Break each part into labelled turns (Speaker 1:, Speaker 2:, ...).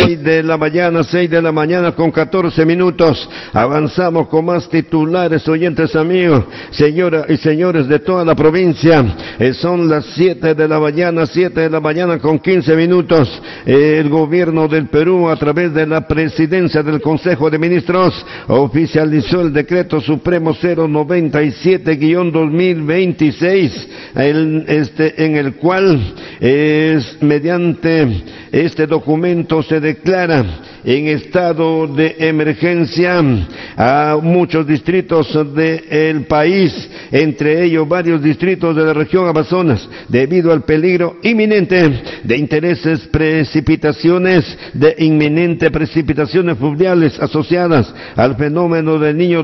Speaker 1: 6 de la mañana con 14 minutos. Avanzamos con más titulares, oyentes amigos, señoras y señores de toda la provincia. Son las 7 de la mañana con 15 minutos. El gobierno del Perú, a través de la presidencia del Consejo de Ministros, oficializó el decreto supremo 097-2026, en el cual mediante este documento se declara en estado de emergencia a muchos distritos del país, entre ellos varios distritos de la región Amazonas, debido al peligro inminente de inminentes precipitaciones fluviales asociadas al fenómeno del Niño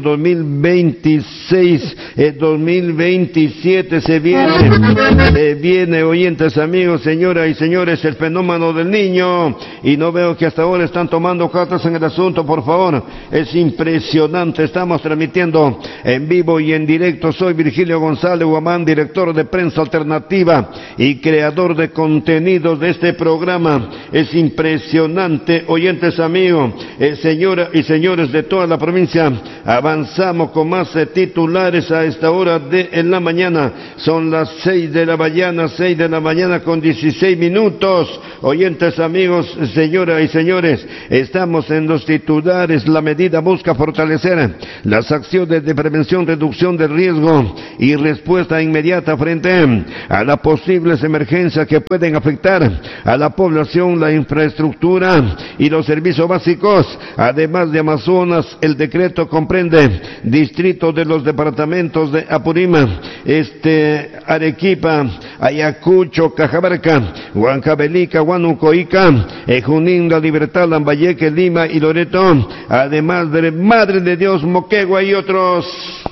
Speaker 1: 2026-2027. Se viene, oyentes amigos, señoras y señores, el fenómeno del Niño, y no veo que hasta ahora están tomando cartas en el asunto, por favor. Es impresionante, estamos transmitiendo en vivo y en directo. Soy Virgilio González Guamán, director de Prensa Alternativa y creador de contenidos de este programa. Es impresionante, oyentes amigos, señoras y señores de toda la provincia. Avanzamos con más titulares a esta hora de la mañana. Son las 6 de la mañana con 16 minutos. Oyentes amigos, señoras y señores, estamos en los titulares. La medida busca fortalecer las acciones de prevención, reducción del riesgo y respuesta inmediata frente a las posibles emergencias que pueden afectar a la población, la infraestructura y los servicios básicos. Además de Amazonas, el decreto comprende distritos de los departamentos de Apurima, Arequipa, Ayacucho, Cajamarca, Huancavelica, Huánuco-Ica, Junín, La Libertad, Lambayeque, Lima y Loreto, además de Madre de Dios, Moquegua y otros.